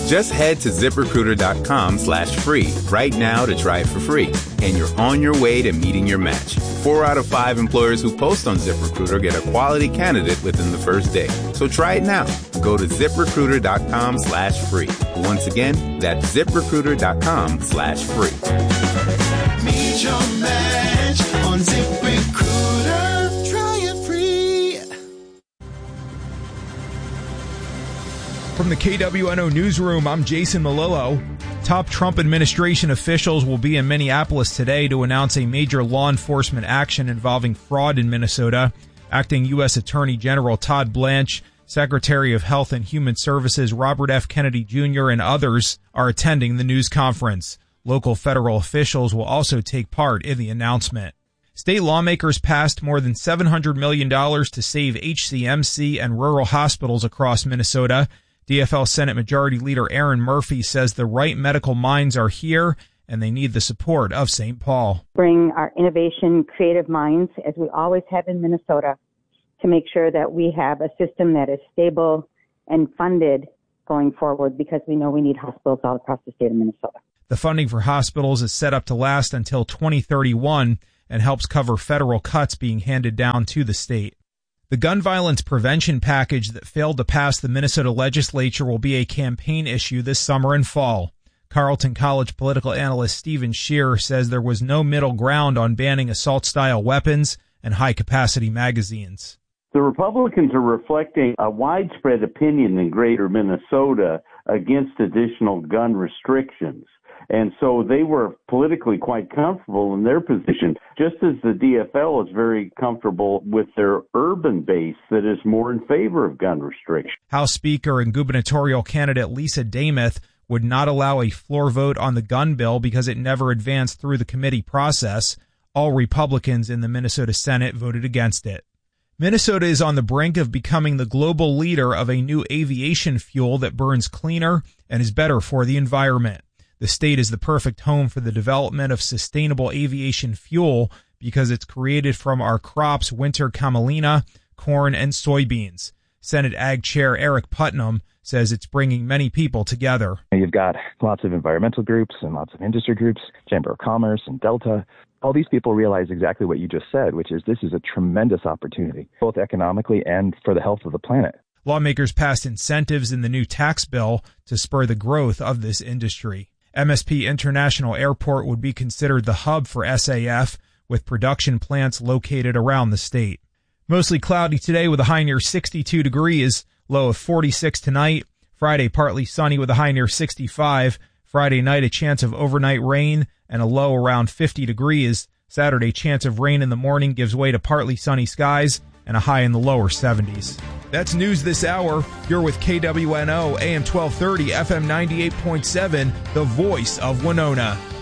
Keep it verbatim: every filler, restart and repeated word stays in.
Just head to ZipRecruiter.com slash free right now to try it for free. And you're on your way to meeting your match. Four out of five employers who post on ZipRecruiter get a quality candidate within the first day. So try it now. Go to ZipRecruiter.com slash free. Once again, that's ZipRecruiter.com slash free. Meet your match on ZipRecruiter. Try it free. From the K W N O Newsroom, I'm Jason Malillo. Top Trump administration officials will be in Minneapolis today to announce a major law enforcement action involving fraud in Minnesota. Acting U S Attorney General Todd Blanche, Secretary of Health and Human Services Robert F. Kennedy Junior and others are attending the news conference. Local federal officials will also take part in the announcement. State lawmakers passed more than seven hundred million dollars to save H C M C and rural hospitals across Minnesota. D F L Senate Majority Leader Aaron Murphy says the right medical minds are here and they need the support of Saint Paul. Bring our innovation, creative minds, as we always have in Minnesota, to make sure that we have a system that is stable and funded going forward, because we know we need hospitals all across the state of Minnesota. The funding for hospitals is set up to last until twenty thirty-one and helps cover federal cuts being handed down to the state. The gun violence prevention package that failed to pass the Minnesota legislature will be a campaign issue this summer and fall. Carleton College political analyst Stephen Scheer says there was no middle ground on banning assault-style weapons and high-capacity magazines. The Republicans are reflecting a widespread opinion in greater Minnesota against additional gun restrictions. And so they were politically quite comfortable in their position, just as the D F L is very comfortable with their urban base that is more in favor of gun restrictions. House Speaker and gubernatorial candidate Lisa Damuth would not allow a floor vote on the gun bill because it never advanced through the committee process. All Republicans in the Minnesota Senate voted against it. Minnesota is on the brink of becoming the global leader of a new aviation fuel that burns cleaner and is better for the environment. The state is the perfect home for the development of sustainable aviation fuel because it's created from our crops winter camelina, corn, and soybeans. Senate Ag Chair Eric Putnam says it's bringing many people together. You've got lots of environmental groups and lots of industry groups, Chamber of Commerce and Delta. All these people realize exactly what you just said, which is this is a tremendous opportunity, both economically and for the health of the planet. Lawmakers passed incentives in the new tax bill to spur the growth of this industry. M S P International Airport would be considered the hub for S A F, with production plants located around the state. Mostly cloudy today with a high near sixty-two degrees, low of forty-six tonight. Friday partly sunny with a high near sixty-five. Friday night a chance of overnight rain and a low around fifty degrees. Saturday chance of rain in the morning gives way to partly sunny skies and a high in the lower seventies. That's news this hour. You're with K W N O, A M twelve thirty, F M ninety-eight point seven, the voice of Winona.